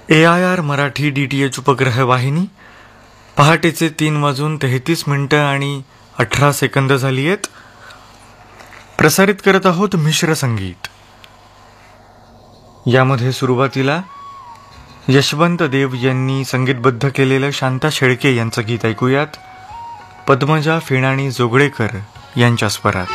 AIR Marathi DTH उपग्रह वाहिनी पहाटेचे 3:33 आणि 18 सेकंद झाली आहेत. प्रसारित करत आहोत मिश्र संगीत. यामध्ये सुरुवातीला यशवंत देव यांनी संगीतबद्ध केलेलं शांता शेळके यांचं गीत ऐकूयात. पद्मजा फेणाणी जोगळेकर यांच्या स्वरात.